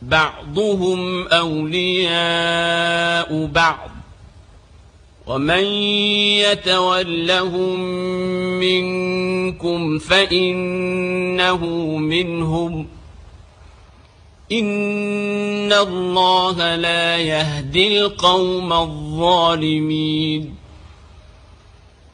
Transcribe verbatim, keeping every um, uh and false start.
بعضهم أولياء بعض ومن يتولهم منكم فإنه منهم إن الله لا يهدي القوم الظالمين